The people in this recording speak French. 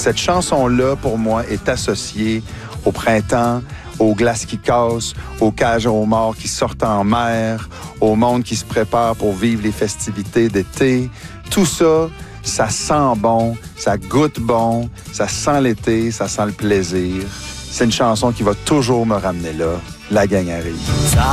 cette chanson-là, pour moi, est associée au printemps, aux glaces qui cassent, aux cages aux morts qui sortent en mer, au monde qui se prépare pour vivre les festivités d'été. Tout ça, ça sent bon, ça goûte bon, ça sent l'été, ça sent le plaisir. C'est une chanson qui va toujours me ramener là. La gang arrive.